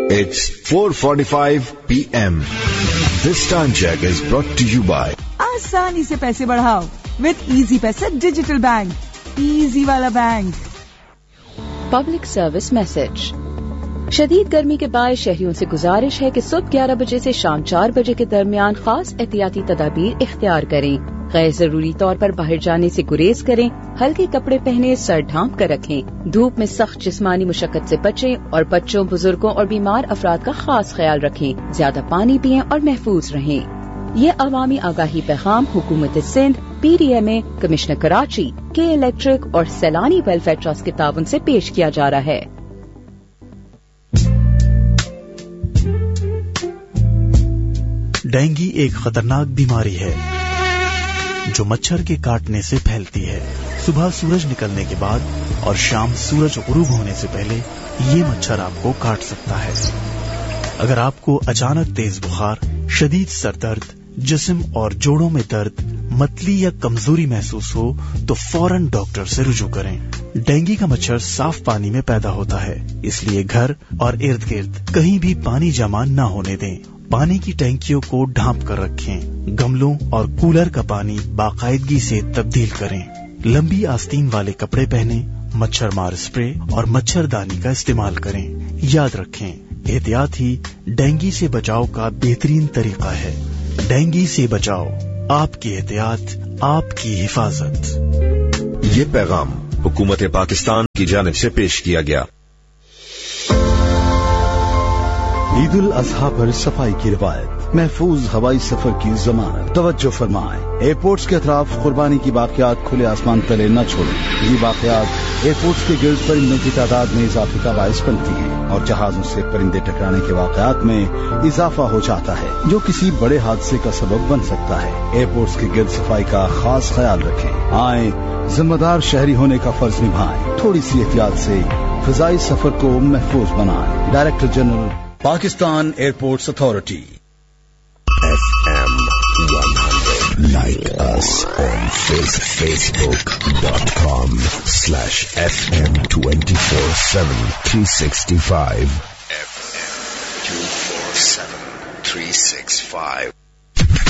It's 4:45 p.m. This time check is brought to you by आसानी से पैसे बढ़ाओ with Easy Paisa Digital Bank. Easy वाला bank. Public service message. शदीद गर्मी के बाद शहरियों से गुजारिश है कि सुबह 11 बजे से शाम 4 बजे के दरमियान खास एहतियाती तदाबीर इख्तियार करें. गैर जरूरी तौर पर बाहर जाने से गुरेज करें. हल्के कपड़े पहने, सर ढांप कर रखें. धूप में सख्त जिस्मानी मुशक्कत से बचें और बच्चों, बुजुर्गों और बीमार अफराद का खास ख्याल रखें. ज्यादा पानी पिएं और महफूज रहें. ये अवामी आगाही पैगाम हुकूमत सिंध, PDMA, कमिश्नर कराची, के इलेक्ट्रिक और सैलानी वेलफेयर ट्रस्ट के ताउन से पेश किया जा रहा है. डेंगू एक खतरनाक बीमारी है जो मच्छर के काटने से फैलती है. सुबह सूरज निकलने के बाद और शाम सूरज गुरूब होने से पहले ये मच्छर आपको काट सकता है. अगर आपको अचानक तेज बुखार, शदीद सर दर्द, जिस्म और जोड़ों में दर्द, मतली या कमजोरी महसूस हो तो फौरन डॉक्टर से रुजू करें. डेंगू का मच्छर साफ पानी में पैदा होता है, इसलिए घर और इर्द गिर्द कहीं भी पानी जमा न होने दें. पानी की टैंकियों को ढांप कर रखें. गमलों और कूलर का पानी बाकायदगी से तब्दील करें. लंबी आस्तीन वाले कपड़े पहने, मच्छर मार स्प्रे और मच्छरदानी का इस्तेमाल करें. याद रखें, एहतियात ही डेंगू से बचाव का बेहतरीन तरीका है. डेंगू से बचाओ, आपकी एहतियात, आपकी हिफाजत. ये पैगाम हुकूमत पाकिस्तान की जानिब से पेश किया गया. ईद उल अजहा पर सफाई की रिवायत, महफूज हवाई सफर की जमानत. तवज्जो फरमाएं, एयरपोर्ट्स के अतराफ कुर्बानी की वाकयात खुले आसमान तले न छोड़ें. ये वाकयात एयरपोर्ट्स के गिर्द परिंदों की तादाद में इजाफे का बायस बनती हैं और जहाजों से परिंदे टकराने के वाकयात में इजाफा हो जाता है, जो किसी बड़े हादसे का सबब बन सकता है. एयरपोर्ट्स के गिर्द सफाई का खास ख्याल रखें. आए जिम्मेदार शहरी होने का फर्ज निभाएं. थोड़ी सी एहतियात से फिजाई सफर को महफूज बनाएं. Director general, Pakistan Airports Authority. FM 100. Like us on Facebook.com/FM 24/7 365. FM 24/7 365.